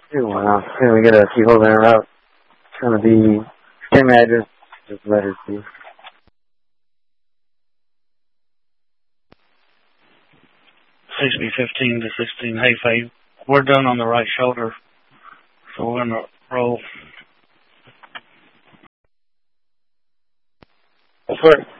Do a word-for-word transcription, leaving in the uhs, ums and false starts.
Wow. Here we get a few holes in a route. It's going to be same address, just letters, please. six B fifteen to sixteen Hayfay. We're done on the right shoulder, so we're going to roll. That's right.